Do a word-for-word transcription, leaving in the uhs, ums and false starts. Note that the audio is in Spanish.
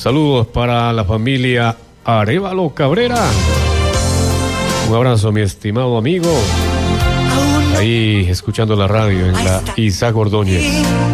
Saludos para la familia Arévalo Cabrera. Un abrazo, mi estimado amigo. Ahí escuchando la radio en la Isaac Ordóñez.